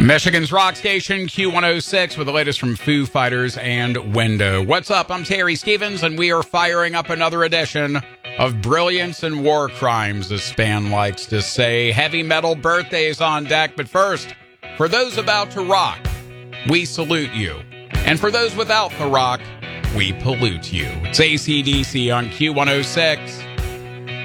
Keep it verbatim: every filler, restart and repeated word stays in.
Michigan's rock station, Q one oh six, with the latest from Foo Fighters and Window. What's up? I'm Terry Stevens, and we are firing up another edition of Brilliance and War Crimes, as Span likes to say. Heavy metal birthdays on deck, but first, for those about to rock, we salute you. And for those without the rock, we pollute you. It's A C D C on Q one oh six.